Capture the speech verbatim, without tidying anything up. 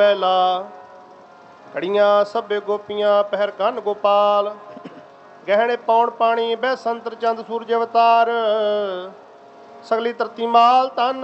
ਪਹਿਲਾ ਘੜੀਆਂ ਸਭੇ ਗੋਪੀਆਂ ਪਹਿਰ ਕੰਨ ਗੋਪਾਲ ਗਹਿਣੇ ਪੌਣ ਪਾਣੀ ਬਹਿ ਸੰਤਰ ਚੰਦ ਸੂਰਜ ਅਵਤਾਰ ਸਗਲੀ ਧਰਤੀ ਮਾਲ ਤਨ